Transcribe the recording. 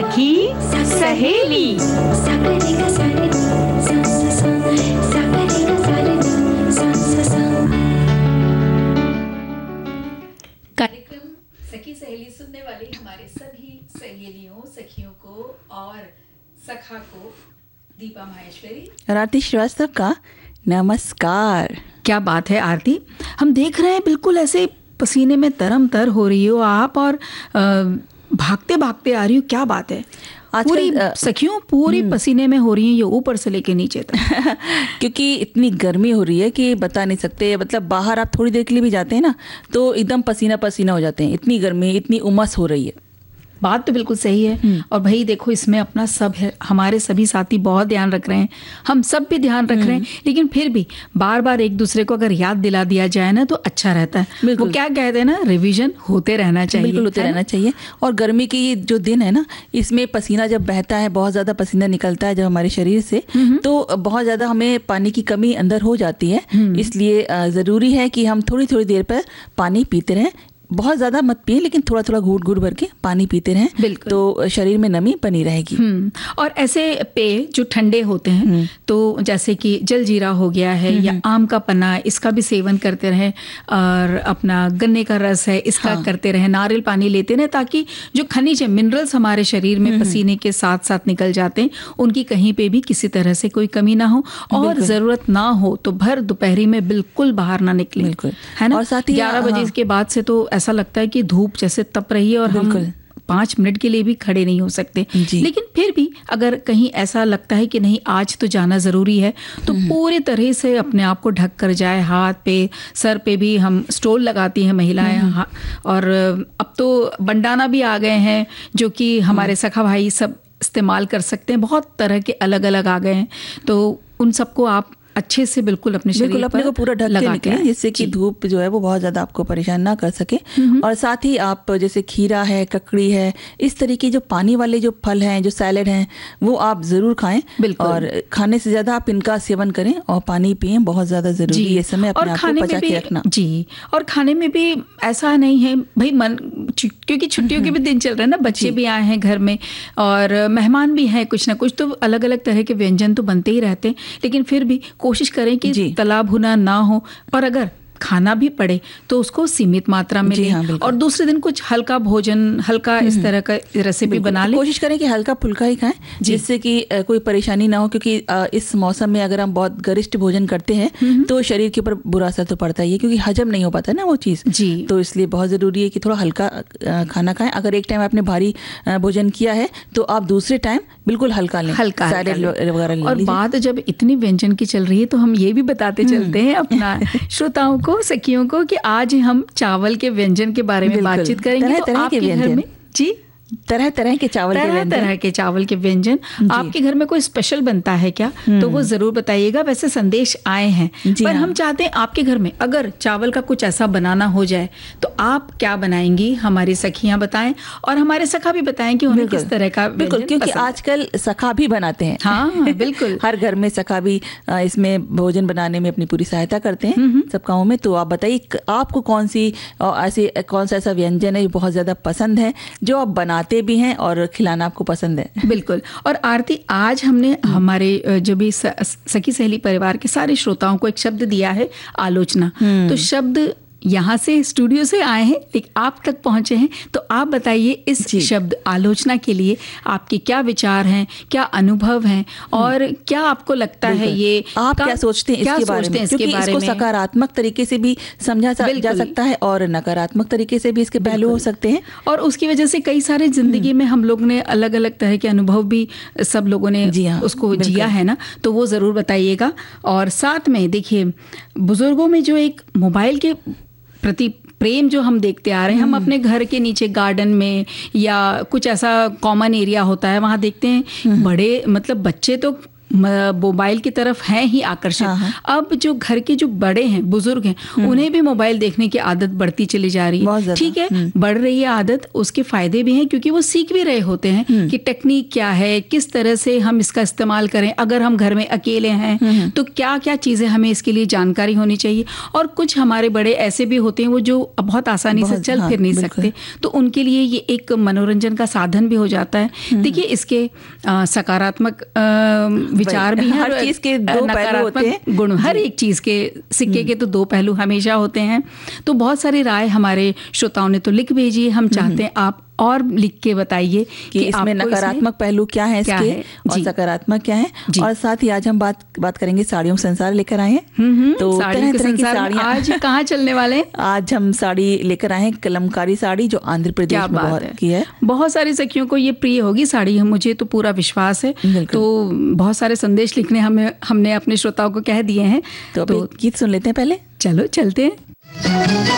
सखी सहेली। कार्यक्रम सखी सहेली सुनने वाले हमारे सभी सहेलियों, सखियों को और सखा को दीपा माहेश्वरी और आरती श्रीवास्तव का नमस्कार। क्या बात है आरती, हम देख रहे हैं बिल्कुल ऐसे पसीने में तरम तर हो रही हो आप और भागते भागते आ रही हो। क्या बात है, पूरी सखियों पूरी पसीने में हो रही हैं, ये ऊपर से लेके नीचे तक क्योंकि इतनी गर्मी हो रही है कि बता नहीं सकते। मतलब बाहर आप थोड़ी देर के लिए भी जाते हैं ना तो एकदम पसीना पसीना हो जाते हैं, इतनी गर्मी, इतनी उमस हो रही है। बात तो बिल्कुल सही है। और भाई देखो, इसमें अपना सब है, हमारे सभी साथी बहुत ध्यान रख रहे हैं, हम सब भी ध्यान रख रहे हैं, लेकिन फिर भी बार बार एक दूसरे को अगर याद दिला दिया जाए ना तो अच्छा रहता है। वो क्या कहते हैं ना, रिवीजन होते रहना चाहिए। बिल्कुल होते रहना चाहिए। और गर्मी की ये जो दिन है ना, इसमें पसीना जब बहता है, बहुत ज़्यादा पसीना निकलता है जब हमारे शरीर से, तो बहुत ज़्यादा हमें पानी की कमी अंदर हो जाती है। इसलिए ज़रूरी है कि हम थोड़ी थोड़ी देर पर पानी पीते रहें। बहुत ज़्यादा मत पिए, लेकिन थोड़ा थोड़ा घूट घूट भर के पानी पीते रहें, तो शरीर में नमी बनी रहेगी। और ऐसे पेय जो ठंडे होते हैं, तो जैसे कि जलजीरा हो गया है या आम का पन्ना, इसका भी सेवन करते रहें। और अपना गन्ने का रस है, इसका करते रहें। नारियल पानी लेते रहें, ताकि जो खनिज है, मिनरल्स हमारे शरीर में पसीने के साथ साथ निकल जाते हैं, उनकी कहीं पे भी किसी तरह से कोई कमी ना हो। और ज़रूरत ना हो तो भर दोपहरी में बिल्कुल बाहर ना निकले, है ना। और साथ ही 11 बजे के बाद से तो ऐसा लगता है कि धूप जैसे तप रही है और हम 5 मिनट के लिए भी खड़े नहीं हो सकते। लेकिन फिर भी अगर कहीं ऐसा लगता है कि नहीं आज तो जाना ज़रूरी है, तो पूरे तरह से अपने आप को ढक कर जाए। हाथ पे, सर पे भी हम स्टोल लगाती हैं महिलाएं। और अब तो बंडाना भी आ गए हैं जो कि हमारे सखा भाई सब इस्तेमाल कर सकते हैं। बहुत तरह के अलग अलग आ गए हैं, तो उन सबको आप अच्छे से बिल्कुल अपने शरीर अपने को पूरा ढक के निकलें, जिससे कि धूप जो है वो बहुत ज़्यादा आपको परेशान ना कर सके। और साथ ही आप जैसे खीरा है, ककड़ी है, इस तरीके जो पानी वाले जो फल हैं, जो सैलेड हैं, वो आप ज़रूर खाएं। और खाने से ज़्यादा आप इनका सेवन करें और पानी पिएं, बहुत ज़्यादा ज़रूरी है इस समय अपने आप को पचा के रखना। जी, और खाने में भी ऐसा नहीं है भाई, क्योंकि छुट्टियों के भी दिन चल रहे हैं ना, बच्चे भी आए हैं घर में और मेहमान भी हैं, कुछ ना कुछ तो अलग अलग तरह के व्यंजन तो बनते ही रहते हैं। लेकिन फिर भी कोशिश करें कि तला भुना ना हो, और अगर खाना भी पड़े तो उसको सीमित मात्रा में लें। और दूसरे दिन कुछ हल्का भोजन, हल्का इस तरह का रेसिपी बना लें। कोशिश करें कि हल्का फुल्का ही खाएं, जिससे कि कोई परेशानी ना हो। क्योंकि इस मौसम में अगर हम बहुत गरिष्ठ भोजन करते हैं तो शरीर के ऊपर बुरा असर तो पड़ता ही है, क्योंकि हजम नहीं हो पाता ना वो चीज़। तो इसलिए बहुत ज़रूरी है कि थोड़ा हल्का खाना खाएं। अगर एक टाइम आपने भारी भोजन किया है तो आप दूसरे टाइम बिल्कुल हल्का लें, सैलेड वगैरह लें। और बात जब इतनी व्यंजन की चल रही है तो हम ये भी बताते चलते हैं अपना श्रोताओं को, सखियों को, कि आज हम चावल के व्यंजन के बारे में बातचीत करेंगे। तो आपके घर में तरह तरह के चावल के व्यंजन आपके घर में कोई स्पेशल बनता है क्या, तो वो जरूर बताइएगा। वैसे संदेश आए हैं, पर हम चाहते हैं आपके घर में अगर चावल का कुछ ऐसा बनाना हो जाए तो आप क्या बनाएंगी, हमारी सखियां बताएं और हमारे सखा भी बताएं कि उन्हें किस तरह का। बिल्कुल, क्योंकि आजकल सखा भी बनाते हैं। हाँ बिल्कुल हर घर में सखा भी इसमें भोजन बनाने में अपनी पूरी सहायता करते हैं सब कामों में। तो आप बताइए आपको कौन सा ऐसा व्यंजन है जो बहुत ज्यादा पसंद है, जो आप बनाते भी हैं और खिलाना आपको पसंद है। बिल्कुल। और आरती, आज हमने हमारे जो भी सखी सहेली परिवार के सारे श्रोताओं को एक शब्द दिया है, आलोचना। तो शब्द यहाँ से स्टूडियो से आए हैं लेकिन आप तक पहुंचे हैं, तो आप बताइए इस शब्द आलोचना के लिए आपके क्या विचार हैं, क्या अनुभव हैं, और क्या आपको लगता है ये आप क्या सोचते हैं इसके बारे में, क्योंकि इसको सकारात्मक तरीके से भी समझा जा सकता है और नकारात्मक तरीके से भी इसके पहलू हो सकते हैं। और उसकी वजह से कई सारे जिंदगी में हम लोग ने अलग अलग तरह के अनुभव भी सब लोगों ने उसको जिया है ना, तो वो ज़रूर बताइएगा। और साथ में देखिए, बुजुर्गों में जो एक मोबाइल के प्रति प्रेम जो हम देखते आ रहे हैं, हम अपने घर के नीचे गार्डन में या कुछ ऐसा कॉमन एरिया होता है, वहाँ देखते हैं बड़े मतलब बच्चे तो मोबाइल की तरफ हैं ही आकर्षित। अब जो घर के जो बड़े हैं, बुजुर्ग हैं, उन्हें भी मोबाइल देखने की आदत बढ़ती चली जा रही है। ठीक है, बढ़ रही है आदत, उसके फायदे भी हैं क्योंकि वो सीख भी रहे होते हैं कि टेक्निक क्या है, किस तरह से हम इसका इस्तेमाल करें। अगर हम घर में अकेले हैं तो क्या क्या चीजें हमें इसके लिए जानकारी होनी चाहिए। और कुछ हमारे बड़े ऐसे भी होते हैं वो जो बहुत आसानी से चल फिर नहीं सकते, तो उनके लिए ये एक मनोरंजन का साधन भी हो जाता है। देखिए, इसके सकारात्मक विचार भी हैं, हर चीज के दो पहलू होते हैं, गुण, हर एक चीज के सिक्के के तो दो पहलू हमेशा होते हैं। तो बहुत सारी राय हमारे श्रोताओं ने तो लिख भेजी है, हम चाहते हैं आप और लिख के बताइए कि इसमें नकारात्मक पहलू क्या है इसके और सकारात्मक क्या है। और साथ ही आज हम बात करेंगे साड़ियों का संसार लेकर आए हैं। तो तरह तरह की साड़ियां आज कहाँ चलने वाले हैं? आज हम साड़ी लेकर आए हैं, कलमकारी साड़ी, जो आंध्र प्रदेश में बहुत की है। बहुत सारी सखियों को ये प्रिय होगी साड़ी, मुझे तो पूरा विश्वास है। तो बहुत सारे संदेश लिखने हमने अपने श्रोताओं को कह दिए हैं। तो गीत सुन लेते हैं पहले। चलो चलते हैं।